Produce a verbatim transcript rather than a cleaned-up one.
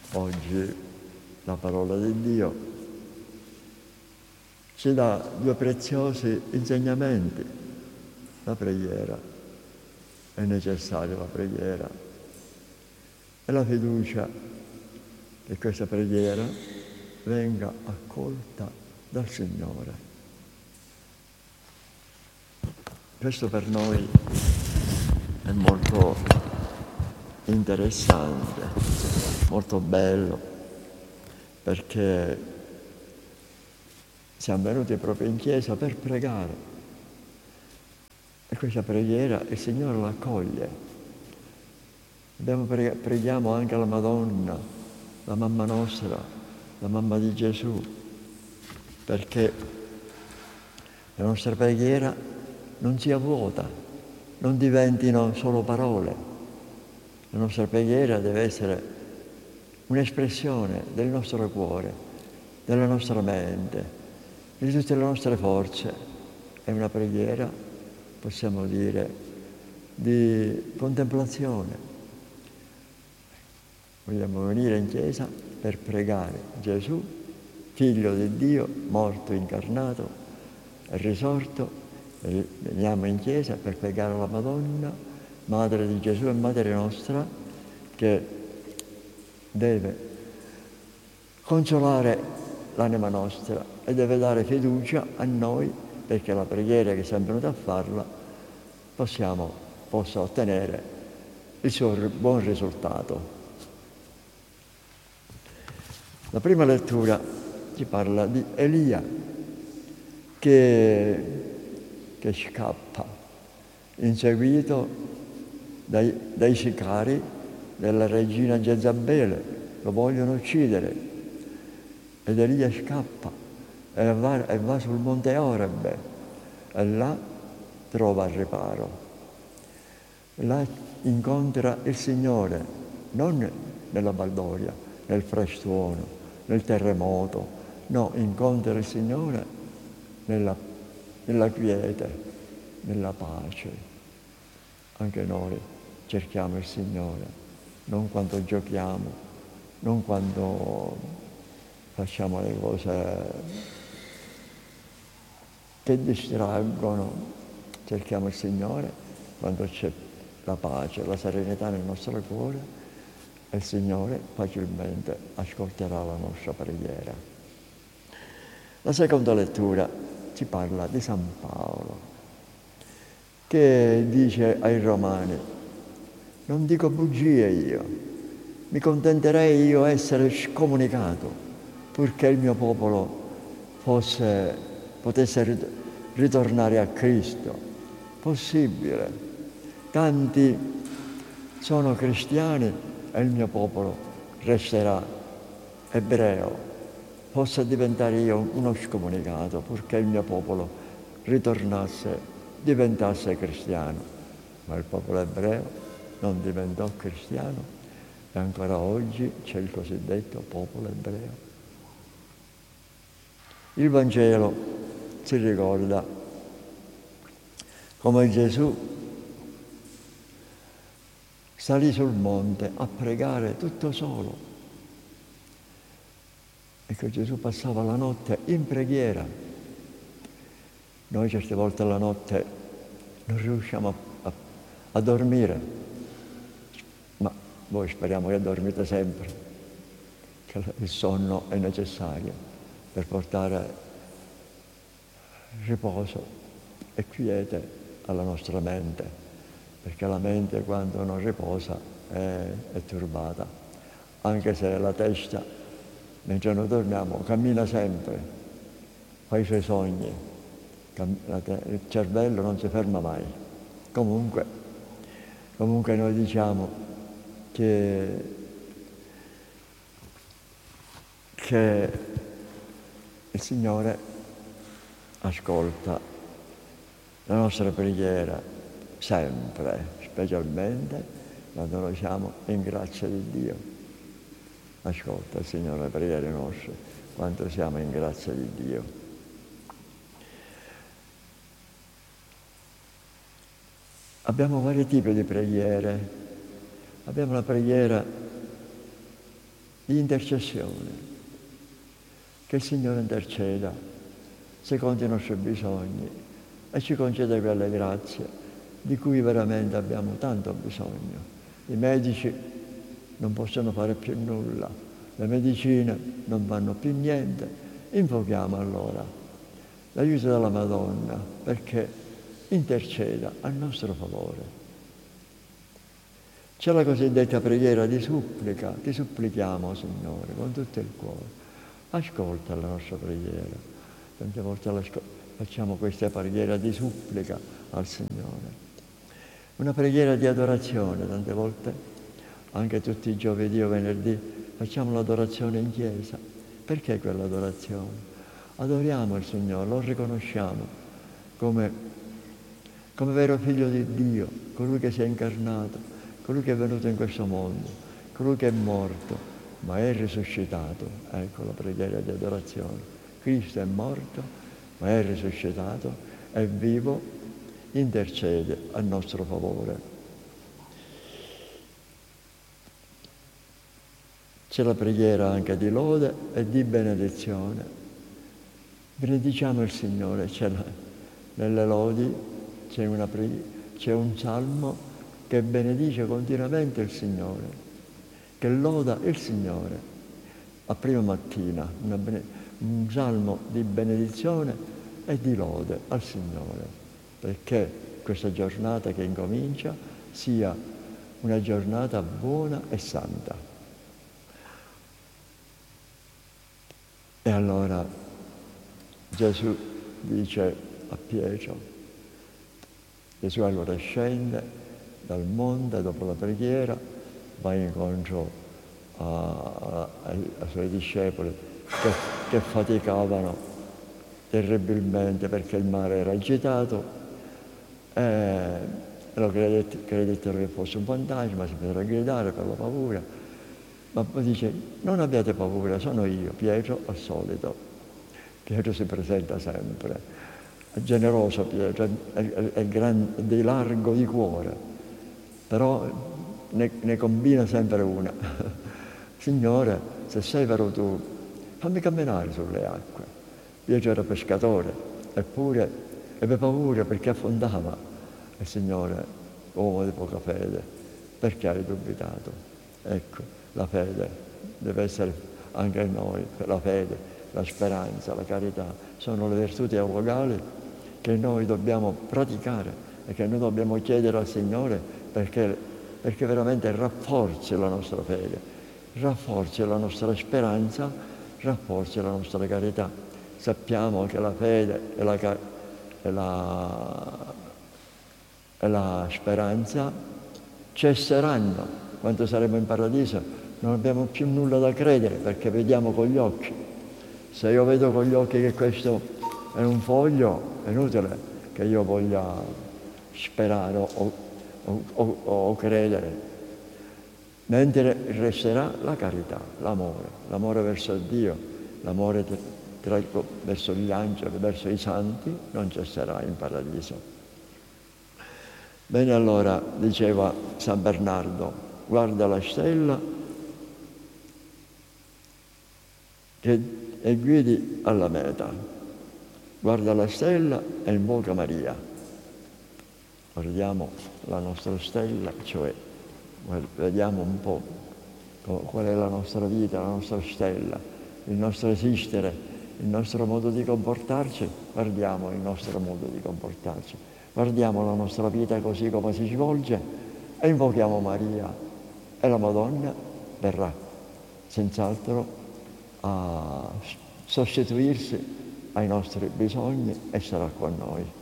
Oggi la parola di Dio ci dà due preziosi insegnamenti. La preghiera, è necessaria la preghiera, e la fiducia che questa preghiera venga accolta dal Signore. Questo per noi è molto interessante, molto bello, perché siamo venuti proprio in chiesa per pregare e questa preghiera il Signore la accoglie. Abbiamo pre- preghiamo anche la Madonna, la mamma nostra, la mamma di Gesù, perché la nostra preghiera non sia vuota, non diventino solo parole. La nostra preghiera deve essere un'espressione del nostro cuore, della nostra mente, di tutte le nostre forze. È una preghiera, possiamo dire, di contemplazione. Vogliamo venire in chiesa per pregare Gesù, Figlio di Dio, morto, incarnato e risorto. E veniamo in chiesa per pregare la Madonna, Madre di Gesù e Madre nostra, che deve consolare l'anima nostra e deve dare fiducia a noi, perché la preghiera che siamo venuti a farla possiamo, possa ottenere il suo buon risultato. La prima lettura ci parla di Elia che, che scappa, inseguito dai, dai sicari della regina Jezabele, lo vogliono uccidere ed Elia scappa e va, e va sul monte Oreb e là trova il riparo. Là incontra il Signore, non nella baldoria, nel frastuono, nel terremoto, no, incontra il Signore nella, nella quiete, nella pace. Anche noi cerchiamo il Signore, non quando giochiamo, non quando facciamo le cose che distraggono, cerchiamo il Signore quando c'è la pace, la serenità nel nostro cuore e il Signore facilmente ascolterà la nostra preghiera. La seconda lettura ci parla di San Paolo, che dice ai Romani: non dico bugie io, mi contenterei io essere scomunicato, purché il mio popolo fosse, potesse ritornare a Cristo. Possibile. Tanti sono cristiani e il mio popolo resterà ebreo. Possa diventare io uno scomunicato, purché il mio popolo ritornasse, diventasse cristiano. Ma il popolo ebreo non diventò cristiano e ancora oggi c'è il cosiddetto popolo ebreo. Il Vangelo ci ricorda come Gesù salì sul monte a pregare tutto solo. Ecco, Gesù passava la notte in preghiera. Noi certe volte la notte non riusciamo a, a, a dormire, ma voi speriamo che dormite sempre, che il sonno è necessario per portare riposo e quiete alla nostra mente, perché la mente quando non riposa è, è turbata, anche se la testa mentre noi dormiamo cammina sempre, fa i suoi sogni, il cervello non si ferma mai. Comunque, comunque noi diciamo che, che il Signore ascolta la nostra preghiera sempre, specialmente quando noi siamo in grazia di Dio. Ascolta il Signore le preghiere nostre quando siamo in grazia di Dio. Abbiamo vari tipi di preghiere. Abbiamo la preghiera di intercessione, che il Signore interceda secondo i nostri bisogni e ci concede quelle grazie di cui veramente abbiamo tanto bisogno. I medici non possono fare più nulla, le medicine non fanno più niente. Invochiamo allora l'aiuto della Madonna perché interceda a nostro favore. C'è la cosiddetta preghiera di supplica. Ti supplichiamo, Signore, con tutto il cuore. Ascolta la nostra preghiera. Tante volte facciamo questa preghiera di supplica al Signore. Una preghiera di adorazione, tante volte, anche tutti i giovedì o venerdì, facciamo l'adorazione in chiesa. Perché quell'adorazione? Adoriamo il Signore, lo riconosciamo come, come vero figlio di Dio, colui che si è incarnato, colui che è venuto in questo mondo, colui che è morto, ma è risuscitato. Ecco la preghiera di adorazione. Cristo è morto, ma è risuscitato, è vivo, intercede a nostro favore. C'è la preghiera anche di lode e di benedizione. Benediciamo il Signore, c'è la, nelle lodi c'è, una preghiera, c'è un salmo che benedice continuamente il Signore, che loda il Signore a prima mattina, una bene, un salmo di benedizione e di lode al Signore, perché questa giornata che incomincia sia una giornata buona e santa. E allora Gesù dice a Pietro, Gesù allora scende dal monte dopo la preghiera, va incontro a, a, ai, ai suoi discepoli che, che faticavano terribilmente perché il mare era agitato e lo credette, credettero che fosse un fantasma, si poteva gridare per la paura, ma poi dice non abbiate paura, sono io, Pietro al solito. Pietro si presenta sempre, è generoso Pietro, è, è, è, gran, è di largo di cuore, però ne, ne combina sempre una. Signore, se sei vero tu, fammi camminare sulle acque. Pietro era pescatore, eppure ebbe paura perché affondava. E il Signore, uomo di poca fede, perché hai dubitato? Ecco, la fede deve essere anche in noi, la fede, la speranza, la carità, sono le virtù teologali che noi dobbiamo praticare e che noi dobbiamo chiedere al Signore perché, perché veramente rafforzi la nostra fede, rafforzi la nostra speranza, rafforzi la nostra carità. Sappiamo che la fede e la, e la, e la speranza cesseranno quando saremo in paradiso. Non abbiamo più nulla da credere perché vediamo con gli occhi. Se io vedo con gli occhi che questo è un foglio, è inutile che io voglia sperare o O, o, o credere, mentre resterà la carità, l'amore, l'amore verso Dio, l'amore tra, tra, verso gli angeli, verso i santi, non cesserà in paradiso. Bene, allora, diceva San Bernardo, guarda la stella che, e guidi alla meta, guarda la stella e invoca Maria. Guardiamo la nostra stella, cioè vediamo un po' qual è la nostra vita, la nostra stella, il nostro esistere, il nostro modo di comportarci, guardiamo il nostro modo di comportarci, guardiamo la nostra vita così come si svolge e invochiamo Maria e la Madonna verrà senz'altro a sostituirsi ai nostri bisogni e sarà con noi.